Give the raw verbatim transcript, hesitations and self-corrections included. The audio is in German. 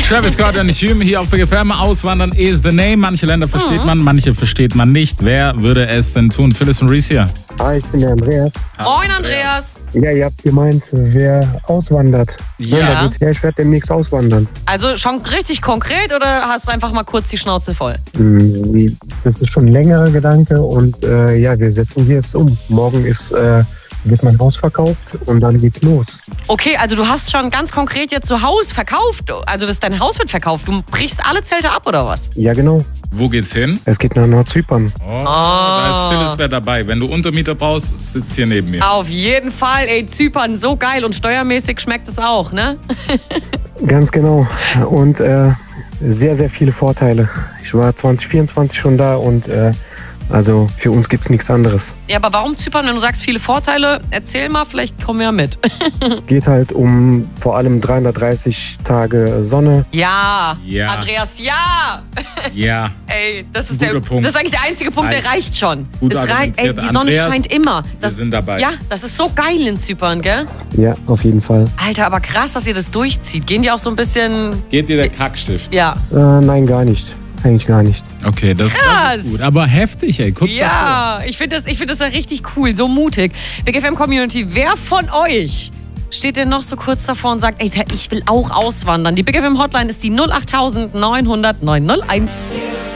Travis Scott und Hume hier auf Big F M. Auswandern is the name. Manche Länder versteht man, manche versteht man nicht. Wer würde es denn tun? Phyllis und Reese hier. Hi, ich bin der Andreas. Moin, Andreas. Ja, ihr habt gemeint, wer auswandert. Ja. Da geht's her, ich werde demnächst auswandern. Also schon richtig konkret oder hast du einfach mal kurz die Schnauze voll? Hm, Das ist schon ein längerer Gedanke und äh, ja, wir setzen hier jetzt um. Morgen ist, äh, wird mein Haus verkauft und dann geht's los. Okay, also du hast schon ganz konkret jetzt so Haus verkauft. Also das, dein Haus wird verkauft. Du brichst alle Zelte ab oder was? Ja, genau. Wo geht's hin? Es geht nach Nordzypern. Oh, Da ist Phyllis wer dabei. Wenn du Untermieter brauchst, sitzt hier neben mir. Auf jeden Fall, ey, Zypern, so geil und steuermäßig schmeckt es auch, ne? Ganz genau. Und äh, sehr, sehr viele Vorteile. Ich war zwanzig vierundzwanzig schon da und äh, also für uns gibt's nichts anderes. Ja, aber warum Zypern, wenn du sagst viele Vorteile? Erzähl mal, vielleicht kommen wir ja mit. Geht halt um vor allem dreihundertdreißig Tage Sonne. Ja, Ja. Andreas, ja! Ja. Ey, das ist, Guter der, Punkt. das ist eigentlich der einzige Punkt, der Reicht. reicht schon. Gut Es rei- ey, argumentiert. die Sonne Andreas, scheint immer. Das, wir sind dabei. Ja, das ist so geil in Zypern, gell? Ja, auf jeden Fall. Alter, aber krass, dass ihr das durchzieht. Gehen die auch so ein bisschen, Geht dir der Kackstift? ja. Äh, nein, gar nicht. Eigentlich gar nicht. Okay, das, das Krass. ist gut. Aber heftig, ey. Kurz davor. Ja, ich finde das, ich find das ja richtig cool, so mutig. Big F M Community, wer von euch steht denn noch so kurz davor und sagt, ey, ich will auch auswandern? Die Big F M Hotline ist die null acht neunhundert neunhunderteins.